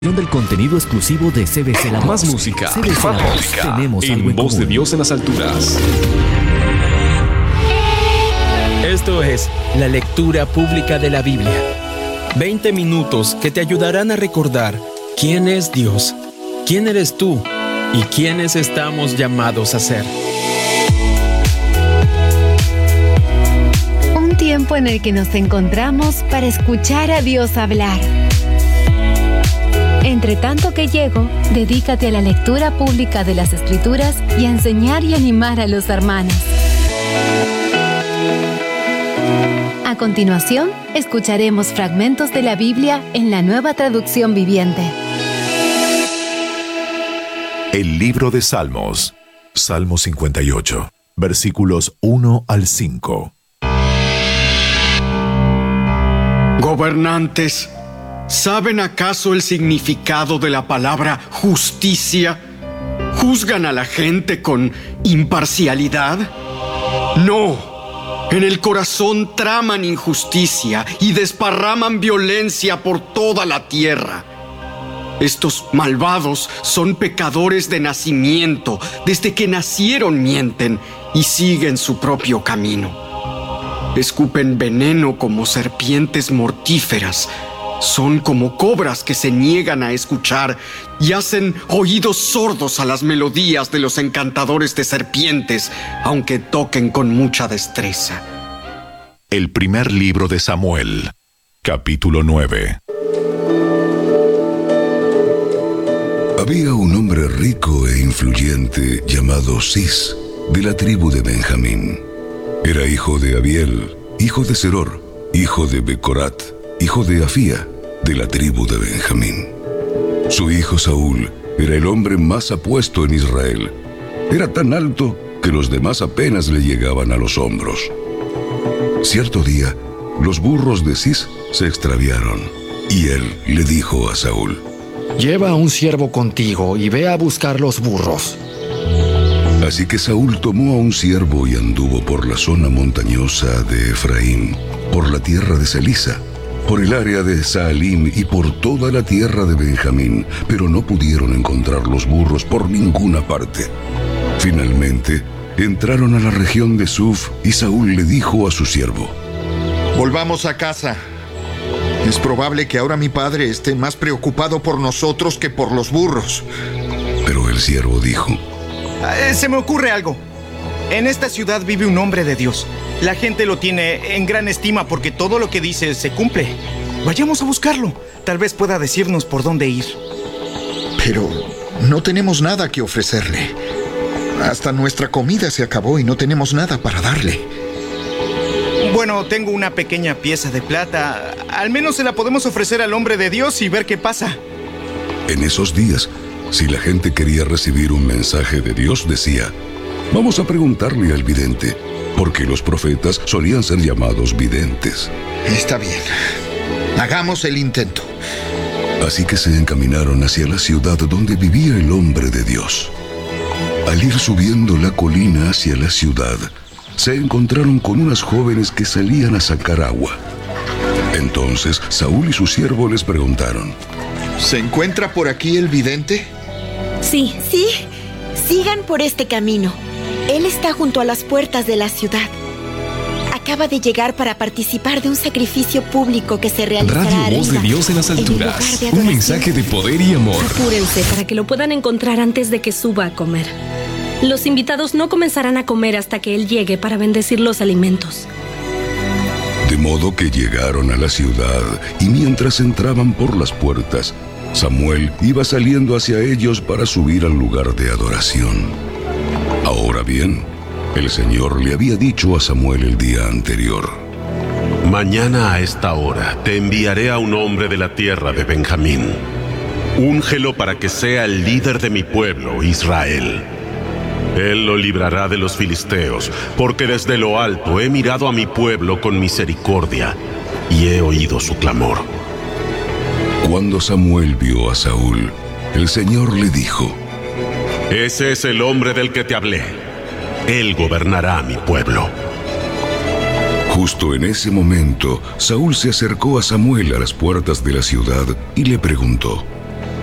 Del contenido exclusivo de CBC La Voz. Más música, CBC La Voz. Tenemos algo en voz de Dios en las alturas. Esto es la lectura pública de la Biblia. 20 minutos que te ayudarán a recordar quién es Dios, quién eres tú y quiénes estamos llamados a ser. Un tiempo en el que nos encontramos para escuchar a Dios hablar. Entre tanto que llego, dedícate a la lectura pública de las Escrituras y a enseñar y animar a los hermanos. A continuación, escucharemos fragmentos de la Biblia en la Nueva Traducción Viviente. El libro de Salmos, Salmo 58, versículos 1 al 5. Gobernantes, ¿saben acaso el significado de la palabra justicia? ¿Juzgan a la gente con imparcialidad? No. En el corazón traman injusticia y desparraman violencia por toda la tierra. Estos malvados son pecadores de nacimiento. Desde que nacieron mienten y siguen su propio camino. Escupen veneno como serpientes mortíferas. Son como cobras que se niegan a escuchar y hacen oídos sordos a las melodías de los encantadores de serpientes, aunque toquen con mucha destreza. El primer libro de Samuel, capítulo 9. Había un hombre rico e influyente llamado Cis, de la tribu de Benjamín. Era hijo de Abiel, hijo de Seror, hijo de Becorat, hijo de Afía, de la tribu de Benjamín. Su hijo Saúl era el hombre más apuesto en Israel. Era tan alto que los demás apenas le llegaban a los hombros. Cierto día, los burros de Cis se extraviaron, y él le dijo a Saúl: «Lleva a un siervo contigo y ve a buscar los burros». Así que Saúl tomó a un siervo y anduvo por la zona montañosa de Efraín, por la tierra de Selisa, por el área de Saalim y por toda la tierra de Benjamín, pero no pudieron encontrar los burros por ninguna parte. Finalmente, entraron a la región de Suf y Saúl le dijo a su siervo: «Volvamos a casa. Es probable que ahora mi padre esté más preocupado por nosotros que por los burros». Pero el siervo dijo: «Se me ocurre algo. En esta ciudad vive un hombre de Dios. La gente lo tiene en gran estima porque todo lo que dice se cumple. Vayamos a buscarlo. Tal vez pueda decirnos por dónde ir». «Pero no tenemos nada que ofrecerle. Hasta nuestra comida se acabó y no tenemos nada para darle». «Bueno, tengo una pequeña pieza de plata. Al menos se la podemos ofrecer al hombre de Dios y ver qué pasa». En esos días, si la gente quería recibir un mensaje de Dios, decía: «Vamos a preguntarle al vidente», porque los profetas solían ser llamados videntes. «Está bien. Hagamos el intento». Así que se encaminaron hacia la ciudad donde vivía el hombre de Dios. Al ir subiendo la colina hacia la ciudad, se encontraron con unas jóvenes que salían a sacar agua. Entonces Saúl y su siervo les preguntaron: «¿Se encuentra por aquí el vidente?» Sí, sigan por este camino. Él está junto a las puertas de la ciudad. Acaba de llegar para participar de un sacrificio público que se realizará Radio Voz de Dios en las alturas. Un mensaje de poder y amor. Apúrense para que lo puedan encontrar antes de que suba a comer. Los invitados no comenzarán a comer hasta que él llegue para bendecir los alimentos». De modo que llegaron a la ciudad, y mientras entraban por las puertas, Samuel iba saliendo hacia ellos para subir al lugar de adoración. Ahora bien, el Señor le había dicho a Samuel el día anterior: «Mañana a esta hora te enviaré a un hombre de la tierra de Benjamín. Úngelo para que sea el líder de mi pueblo, Israel. Él lo librará de los filisteos, porque desde lo alto he mirado a mi pueblo con misericordia y he oído su clamor». Cuando Samuel vio a Saúl, el Señor le dijo: «Ese es el hombre del que te hablé. Él gobernará a mi pueblo». Justo en ese momento, Saúl se acercó a Samuel a las puertas de la ciudad y le preguntó: